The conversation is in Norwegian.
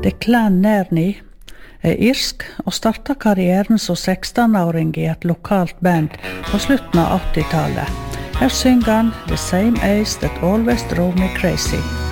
Declan Nerney irsk og startet karrieren som 16-åring i et lokalt band på slutten av 80-tallet. Her synger han «The same ace that always drove me crazy».